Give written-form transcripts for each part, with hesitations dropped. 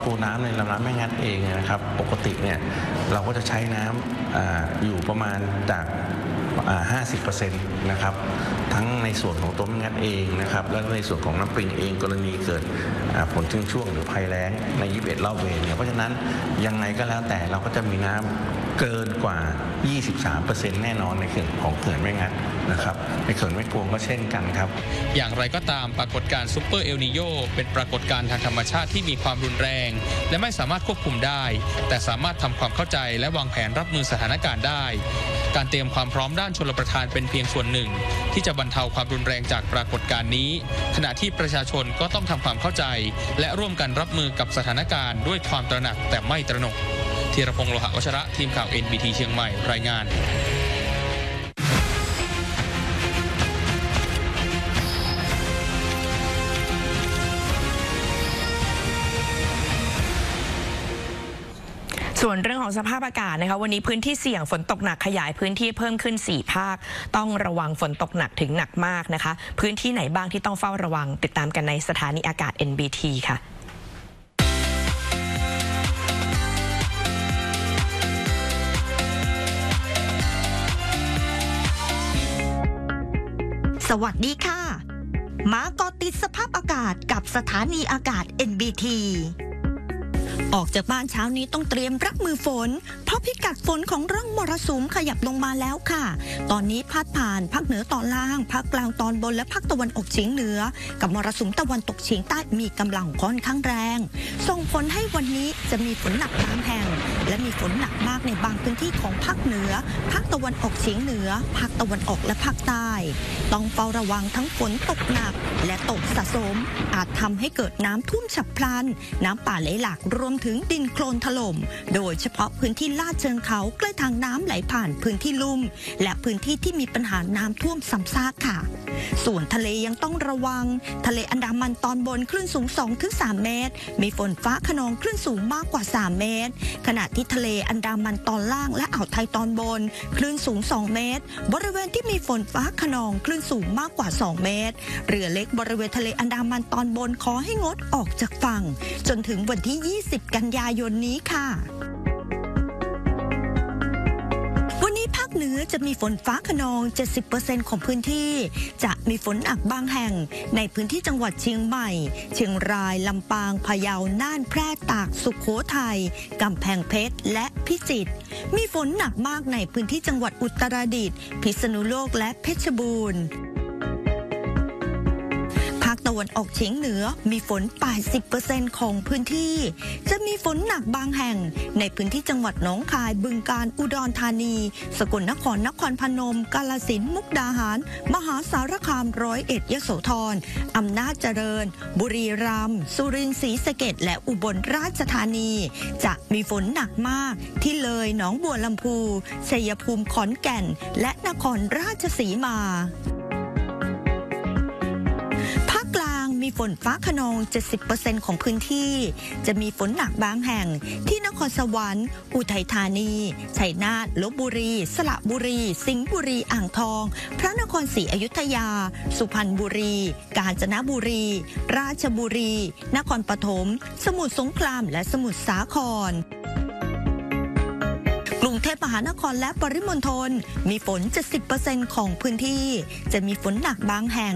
ตัวน้ำในลำน้ำแม่งัดเองนะครับปกติเนี่ยเราก็จะใช้น้ำอยู่ประมาณจาก50%นะครับทั้งในส่วนของตัวแม่งัดเองนะครับและในส่วนของน้ำปิงเองกรณีเกิดผลทิ้งช่วงหรือภัยแล้งใน21รอบเวรเนี่ยเพราะฉะนั้นยังไงก็แล้วแต่เราก็จะมีน้ำเกินกว่า 23% แน่นอนในเขื่อนของเขื่อนแม่งัดนะครับในเขื่อนแม่กวงก็เช่นกันครับอย่างไรก็ตามปรากฏการณ์ซุปเปอร์เอลนีโญเป็นปรากฏการณ์ทางธรรมชาติที่มีความรุนแรงและไม่สามารถควบคุมได้แต่สามารถทำความเข้าใจและวางแผนรับมือสถานการณ์ได้การเตรียมความพร้อมด้านชลประทานเป็นเพียงส่วนหนึ่งที่จะบรรเทาความรุนแรงจากปรากฏการณ์นี้ขณะที่ประชาชนก็ต้องทำความเข้าใจและร่วมกันรับมือกับสถานการณ์ด้วยความตระหนักแต่ไม่ตระหนกธีรพงษ์โลหะวัชระทีมข่าว NBT เชียงใหม่รายงานส่วนเรื่องของสภาพอากาศนะคะวันนี้พื้นที่เสี่ยงฝนตกหนักขยายพื้นที่เพิ่มขึ้น4ภาคต้องระวังฝนตกหนักถึงหนักมากนะคะพื้นที่ไหนบ้างที่ต้องเฝ้าระวังติดตามกันในสถานีอากาศ NBT ค่ะสวัสดีค่ะมาเกาะติดสภาพอากาศกับสถานีอากาศ NBT ออกจากบ้านเช้านี้ต้องเตรียมรับมือฝนเพราะพิกัดฝนของร่องมรสุมขยับลงมาแล้วค่ะตอนนี้พาดผ่านภาคเหนือตอนล่างภาคกลางตอนบนและภาคตะวันออกเฉียงเหนือกับมรสุมตะวันตกเฉียงใต้มีกำลังค่อนข้างแรงส่งผลให้วันนี้จะมีฝนหนักบางแห่งและมีฝนหนักมากในบางพื้นที่ของภาคเหนือภาคตะวันออกเฉียงเหนือภาคตะวันออกและภาคใต้ต้องเฝ้าระวังทั้งฝนตกหนักและตกสะสมอาจทำให้เกิดน้ำท่วมฉับพลันน้ำป่าไหลหลากรวมถึงดินโคลนถล่มโดยเฉพาะพื้นที่ลาดเชิงเขาใกล้ทางน้ำไหลผ่านพื้นที่ลุ่มและพื้นที่ที่มีปัญหาน้ำท่วมซ้ำซากค่ะส่วนทะเลยังต้องระวังทะเลอันดามันตอนบนคลื่นสูง 2-3 เมตรมีฝนฟ้าคะนองคลื่นสูงมากกว่า3เมตรขณะที่ทะเลอันดามันตอนล่างและอ่าวไทยตอนบนคลื่นสูง2เมตรบริเวณที่มีฝนฟ้าคะนองคลื่นสูงมากกว่า2เมตรเรือเล็กบริเวณทะเลอันดามันตอนบนขอให้งดออกจากฝั่งจนถึงวันที่20กันยายนนี้ค่ะวันนี้ภาคเหนือจะมีฝนฟ้าคะนอง 70% ของพื้นที่จะมีฝนหนักบางแห่งในพื้นที่จังหวัดเชียงใหม่เชียงรายลำปางพะเยาน่านแพร่ตากสุโขทัยกำแพงเพชรและพิจิตรมีฝนหนักมากในพื้นที่จังหวัดอุตรดิตถ์พิษณุโลกและเพชรบูรณ์ภาคตะวันออกเฉียงเหนือมีฝน 80% ของพื้นที่จะมีฝนหนักบางแห่งในพื้นที่จังหวัดหนองคายบึงกาฬอุดรธานีสกลนครนครพนมกาฬสินธุ์มุกดาหารมหาสารคามร้อยเอ็ดยโสธรอำนาจเจริญบุรีรัมย์สุรินทร์ศรีสะเกษและอุบลราชธานีจะมีฝนหนักมากที่เลยหนองบัวลำพูชัยภูมิขอนแก่นและนครราชสีมามีฝนฟ้าคะนอง 70% ของพื้นที่จะมีฝนหนักบางแห่งที่นครสวรรค์อุทัยธานีชัยนาทลพบุรีสระบุรีสิงห์บุรีอ่างทองพระนครศรีอยุธยาสุพรรณบุรีกาญจนบุรีราชบุรีนครปฐมสมุทรสงครามและสมุทรสาครกรุงเทพมหานครและปริมณฑลมีฝน 70% ของพื้นที่จะมีฝนหนักบางแห่ง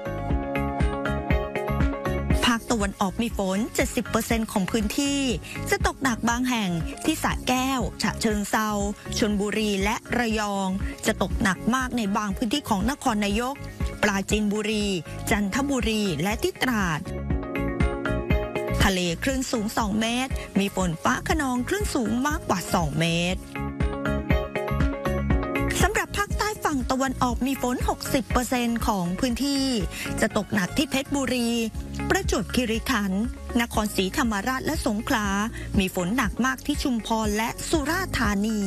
ภาคตะวันออกมีฝน 70% ของพื้นที่จะตกหนักบางแห่งที่สระแก้วฉะเชิงเทราชลบุรีและระยองจะตกหนักมากในบางพื้นที่ของนครนายกปราจีนบุรีจันทบุรีและที่ตราดทะเลคลื่นสูง2เมตรมีฝนฟ้าคะนองคลื่นสูงมากกว่า2เมตรสำหรับภาคใต้ฝั่งตะวันออกมีฝน 60% ของพื้นที่จะตกหนักที่เพชรบุรีประจวบคีรีขันธ์นครศรีธรรมราชและสงขลามีฝนหนักมากที่ชุมพรและสุราษฎร์ธานี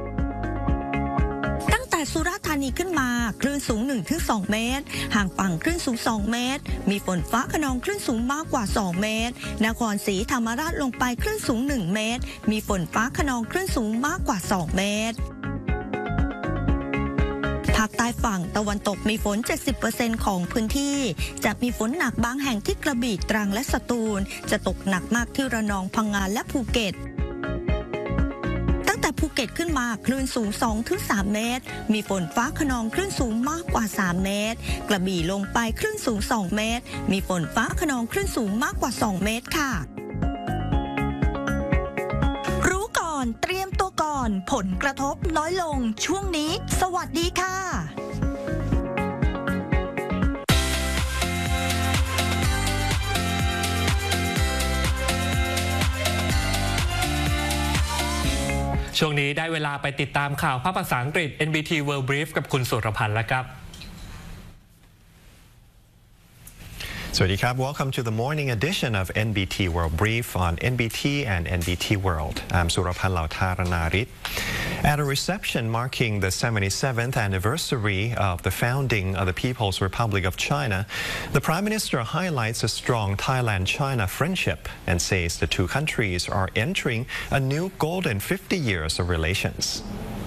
ตั้งแต่สุราษฎร์ธานีขึ้นมาคลื่นสูง 1-2 เมตรห่างฝั่งคลื่นสูง2เมตรมีฝนฟ้าคะนองคลื่นสูงมากกว่า2เมตรนครศรีธรรมราชลงไปคลื่นสูง1เมตรมีฝนฟ้าคะนองคลื่นสูงมากกว่า2เมตรภภาคใต้ฝั่งตะวันตกมีฝน 70% ของพื้นที่จะมีฝนหนักบางแห่งที่กระบี่ตรังและสตูลจะตกหนักมากที่ระนองพังงาและภูเก็ตตั้งแต่ภูเก็ตขึ้นมาคลื่นสูง 2-3 เมตรมีฝนฟ้าคะนองคลื่นสูงมากกว่า3เมตรกระบี่ลงไปคลื่นสูง2เมตรมีฝนฟ้าคะนองคลื่นสูงมากกว่า2เมตรค่ะรู้ก่อนเตรียมตัวก่อนผลกระทบน้อยลงช่วงนี้สวัสดีค่ะช่วงนี้ได้เวลาไปติดตามข่าวภาษาอังกฤษ NBT World Brief กับคุณสุรพันธ์แล้วครับ Sawadee Welcome to the morning edition of NBT World Brief on NBT and NBT World. I'm Surapan Lautharanarit. At a reception marking the 77th anniversary of the founding of the People's Republic of China, the Prime Minister highlights a strong Thailand-China friendship and says the two countries are entering a new golden 50 years of relations.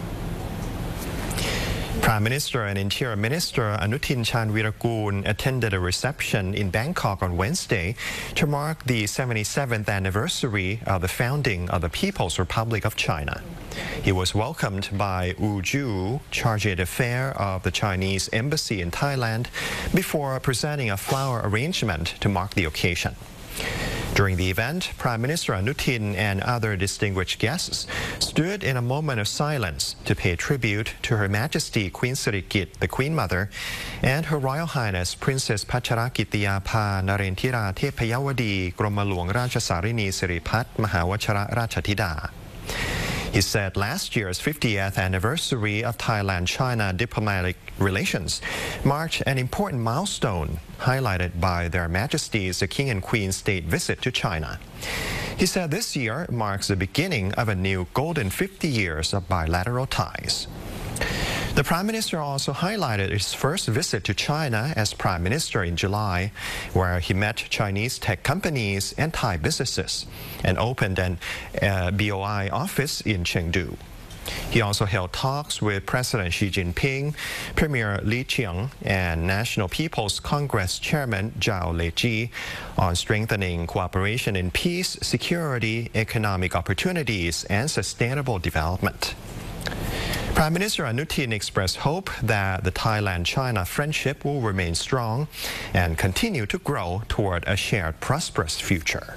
Prime Minister and Interior Minister Anutin Charnvirakul attended a reception in Bangkok on Wednesday to mark the 77th anniversary of the founding of the People's Republic of China. He was welcomed by Wu Ju, Chargé d'Affaires of the Chinese Embassy in Thailand, before presenting a flower arrangement to mark the occasion. During the event, Prime Minister Anutin and other distinguished guests stood in a moment of silence to pay tribute to Her Majesty Queen Sirikit, the Queen Mother, and Her Royal Highness Princess Pacharakitiyapha Narendra Thepayawadi Gromalwang Rajasarini Siripat Mahawachara Rachthida. He said last year's 50th anniversary of Thailand-China diplomatic relations marked an important milestone, highlighted by Their Majesties the King and Queen's state visit to China. He said this year marks the beginning of a new golden 50 years of bilateral ties. The Prime Minister also highlighted his first visit to China as Prime Minister in July, where he met Chinese tech companies and Thai businesses and opened an BOI office in Chengdu. He also held talks with President Xi Jinping, Premier Li Qiang, and National People's Congress Chairman Zhao Leji on strengthening cooperation in peace, security, economic opportunities, and sustainable development. Prime Minister Anutin expressed hope that the Thailand-China friendship will remain strong and continue to grow toward a shared prosperous future.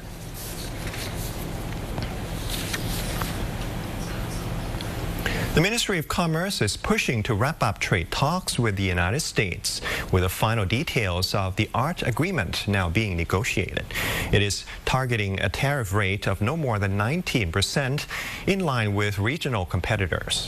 The Ministry of Commerce is pushing to wrap up trade talks with the United States, with the final details of the ART agreement now being negotiated. It is targeting a tariff rate of no more than 19%, in line with regional competitors.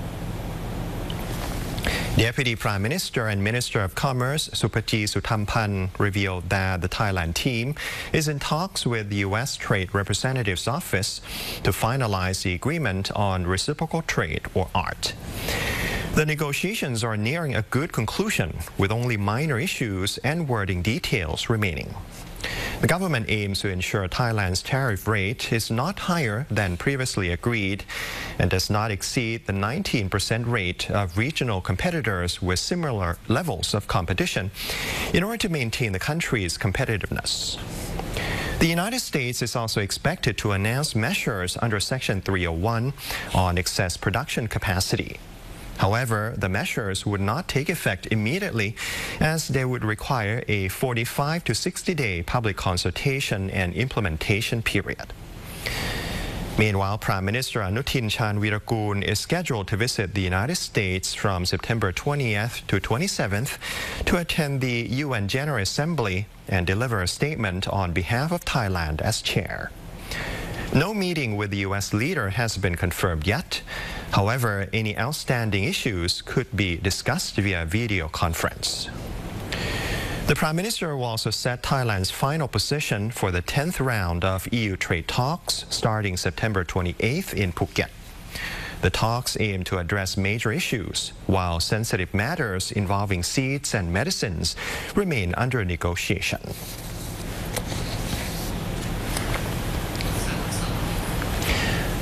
Deputy Prime Minister and Minister of Commerce Supati Suthampan revealed that the Thailand team is in talks with the U.S. Trade Representative's Office to finalize the agreement on reciprocal trade, or ART. The negotiations are nearing a good conclusion, with only minor issues and wording details remaining. The government aims to ensure Thailand's tariff rate is not higher than previously agreed and does not exceed the 19% rate of regional competitors with similar levels of competition in order to maintain the country's competitiveness. The United States is also expected to announce measures under Section 301 on excess production capacity. However, the measures would not take effect immediately, as they would require a 45 to 60-day public consultation and implementation period. Meanwhile, Prime Minister Anutin Charnvirakul is scheduled to visit the United States from September 20th to 27th to attend the UN General Assembly and deliver a statement on behalf of Thailand as chair. No meeting with the U.S. leader has been confirmed yet. However, any outstanding issues could be discussed via video conference. The Prime Minister will also set Thailand's final position for the 10th round of EU trade talks starting September 28th in Phuket. The talks aim to address major issues, while sensitive matters involving seeds and medicines remain under negotiation.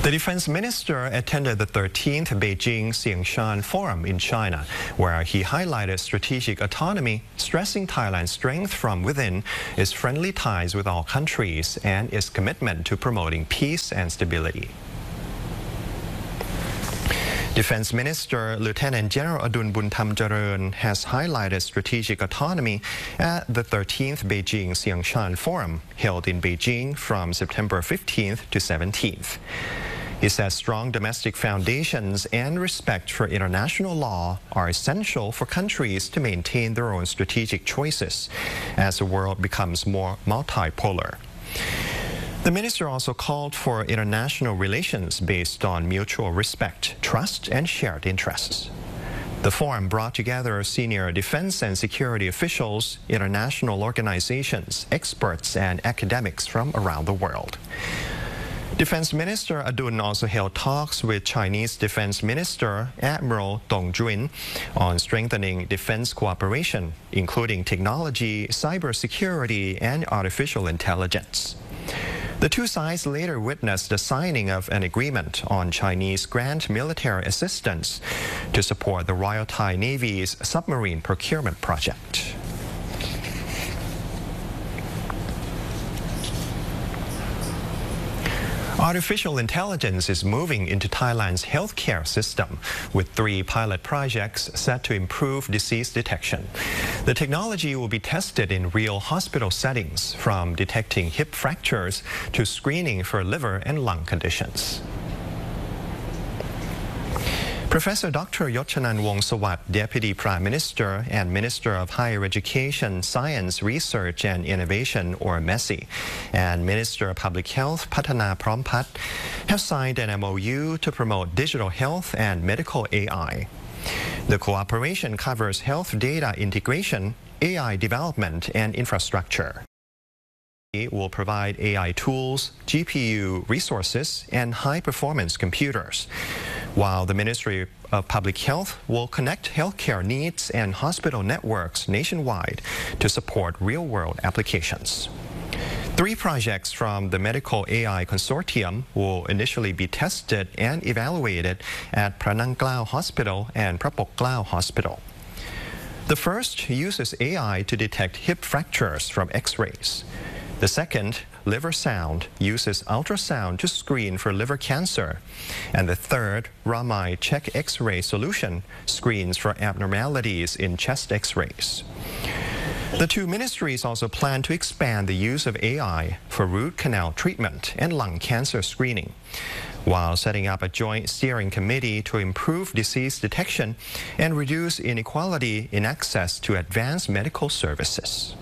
The defense minister attended the 13th Beijing Xiangshan Forum in China, where he highlighted strategic autonomy, stressing Thailand's strength from within, its friendly ties with all countries, and its commitment to promoting peace and stability. Defense Minister Lieutenant General Adun Buntham Jareun has highlighted strategic autonomy at the 13th Beijing Xiangshan Forum held in Beijing from September 15th to 17th. He says strong domestic foundations and respect for international law are essential for countries to maintain their own strategic choices as the world becomes more multipolar. The minister also called for international relations based on mutual respect, trust, and shared interests. The forum brought together senior defense and security officials, international organizations, experts, and academics from around the world. Defense Minister Adun also held talks with Chinese Defense Minister Admiral Dong Jun on strengthening defense cooperation, including technology, cybersecurity, and artificial intelligence. The two sides later witnessed the signing of an agreement on Chinese grant military assistance to support the Royal Thai Navy's submarine procurement project. Artificial intelligence is moving into Thailand's healthcare system, with 3 pilot projects set to improve disease detection. The technology will be tested in real hospital settings, from detecting hip fractures to screening for liver and lung conditions. Professor Dr. Yochanan Wongsawatt, Deputy Prime Minister and Minister of Higher Education, Science, Research and Innovation, or MESI, and Minister of Public Health, Pattana Prompat, have signed an MOU to promote digital health and medical AI. The cooperation covers health data integration, AI development, and infrastructure. It will provide AI tools, GPU resources, and high-performance computers, while the Ministry of Public Health will connect healthcare needs and hospital networks nationwide to support real-world applications. 3 projects from the Medical AI Consortium will initially be tested and evaluated at Pranang Klao Hospital and Prapok Klao Hospital. The first uses AI to detect hip fractures from X-rays. The second, Liver Sound, uses ultrasound to screen for liver cancer. And the third, Ramai Check X-ray solution, screens for abnormalities in chest X-rays. The 2 ministries also plan to expand the use of AI for root canal treatment and lung cancer screening, while setting up a joint steering committee to improve disease detection and reduce inequality in access to advanced medical services.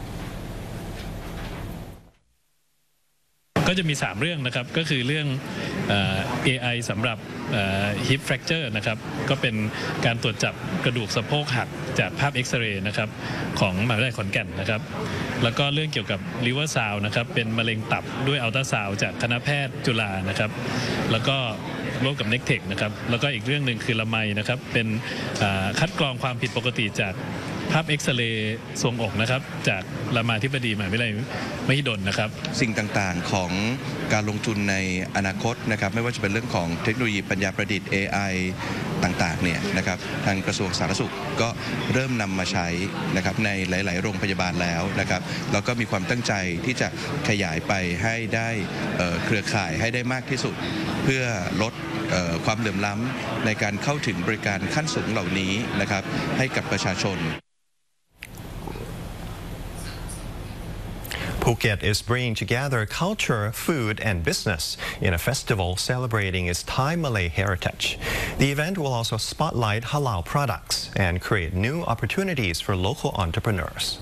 ก็จะมี3เรื่องนะครับก็คือเรื่อง AI สำหรับ hip fracture นะครับก็เป็นการตรวจจับกระดูกสะโพกหักจากภาพเอ็กซเรย์นะครับของมหาวิทยาลัยขอนแก่นนะครับแล้วก็เรื่องเกี่ยวกับ liver sound นะครับเป็นมะเร็งตับด้วยอัลตราซาวด์จากคณะแพทย์จุฬานะครับแล้วก็ร่วมกับ Nectech นะครับแล้วก็อีกเรื่องหนึ่งคือละไมนะครับเป็นคัดกรองความผิดปกติจากภาพเอ็กซเรย์ทรวงอกนะครับจากรามาธิบดีมหาวิทยาลัยมหิดลนะครับสิ่งต่างๆของการลงทุนในอนาคตนะครับไม่ว่าจะเป็นเรื่องของเทคโนโลยีปัญญาประดิษฐ์ AI ต่างๆเนี่ยนะครับทางกระทรวงสาธารณสุขก็เริ่มนำมาใช้นะครับในหลายๆโรงพยาบาลแล้วนะครับแล้วก็มีความตั้งใจที่จะขยายไปให้ได้เครือข่ายให้ได้มากที่สุดเพื่อลดความเหลื่อมล้ำในการเข้าถึงบริการขั้นสูงเหล่านี้นะครับให้กับประชาชน Phuket is bringing together culture, food, and business in a festival celebrating its Thai-Malay heritage. The event will also spotlight halal products and create new opportunities for local entrepreneurs.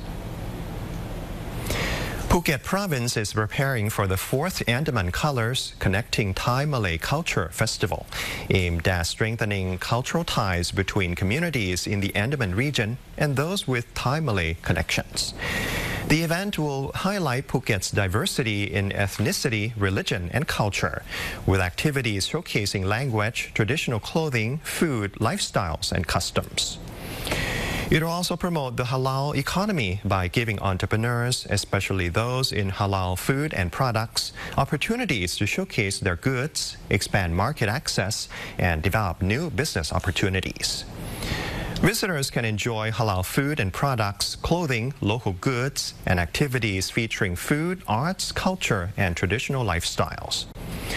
Phuket Province is preparing for the 4th Andaman Colors Connecting Thai-Malay Culture Festival, aimed at strengthening cultural ties between communities in the Andaman region and those with Thai-Malay connections. The event will highlight Phuket's diversity in ethnicity, religion, and culture, with activities showcasing language, traditional clothing, food, lifestyles, and customs. It will also promote the halal economy by giving entrepreneurs, especially those in halal food and products, opportunities to showcase their goods, expand market access, and develop new business opportunities. Visitors can enjoy halal food and products, clothing, local goods, and activities featuring food, arts, culture, and traditional lifestyles.